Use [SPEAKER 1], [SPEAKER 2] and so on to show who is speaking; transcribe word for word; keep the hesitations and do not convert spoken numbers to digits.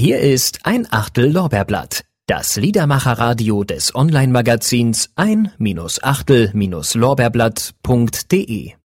[SPEAKER 1] Hier ist ein Achtel Lorbeerblatt, das Liedermacherradio des Online-Magazins ein Achtel Lorbeerblatt punkt de.